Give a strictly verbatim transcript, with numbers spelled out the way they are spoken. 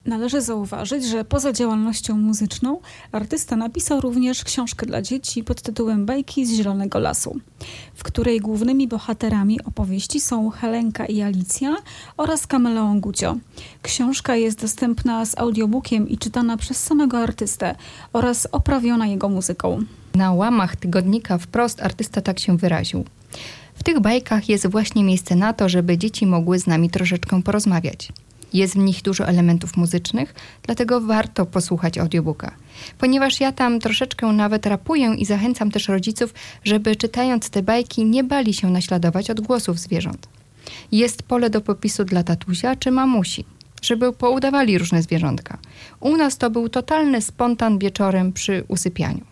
Należy zauważyć, że poza działalnością muzyczną artysta napisał również książkę dla dzieci pod tytułem Bajki z Zielonego Lasu, w której głównymi bohaterami opowieści są Helenka i Alicja oraz Kameleon Gucio. Książka jest dostępna z audiobookiem i czytana przez samego artystę oraz oprawiona jego muzyką. Na łamach tygodnika Wprost artysta tak się wyraził. W tych bajkach jest właśnie miejsce na to, żeby dzieci mogły z nami troszeczkę porozmawiać. Jest w nich dużo elementów muzycznych, dlatego warto posłuchać audiobooka. Ponieważ ja tam troszeczkę nawet rapuję i zachęcam też rodziców, żeby czytając te bajki nie bali się naśladować odgłosów zwierząt. Jest pole do popisu dla tatusia czy mamusi, żeby poudawali różne zwierzątka. U nas to był totalny spontan wieczorem przy usypianiu.